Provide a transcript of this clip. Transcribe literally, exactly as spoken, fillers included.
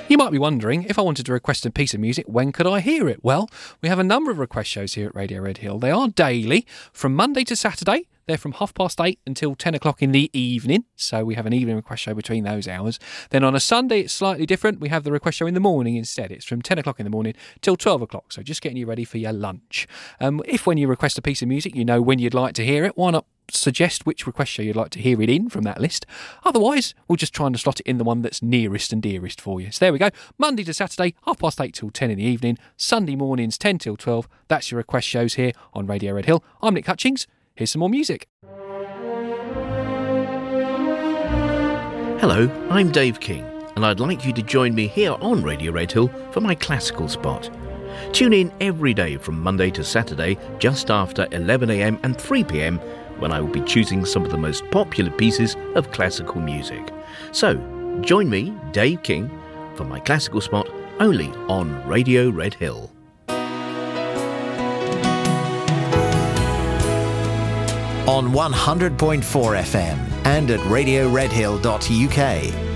You might be wondering, if I wanted to request a piece of music, when could I hear it? Well, we have a number of request shows here at Radio Red Hill. They are daily, from Monday to Saturday. They're from half past eight until ten o'clock in the evening, so we have an evening request show between those hours. Then on a Sunday, it's slightly different. We have the request show in the morning instead. It's from ten o'clock in the morning till twelve o'clock, so just getting you ready for your lunch. Um, if when you request a piece of music, you know when you'd like to hear it, why not suggest which request show you'd like to hear it in from that list? Otherwise, we'll just try and slot it in the one that's nearest and dearest for you. So there we go. Monday to Saturday, half past eight till ten in the evening. Sunday mornings, ten till twelve. That's your request shows here on Radio Red Hill. I'm Nick Hutchings. Here's some more music. Hello, I'm Dave King, and I'd like you to join me here on Radio Red Hill for my classical spot. Tune in every day from Monday to Saturday, just after eleven a m and three p m, when I will be choosing some of the most popular pieces of classical music. So, join me, Dave King, for my classical spot only on Radio Red Hill. On one hundred point four F M and at radio red hill dot U K.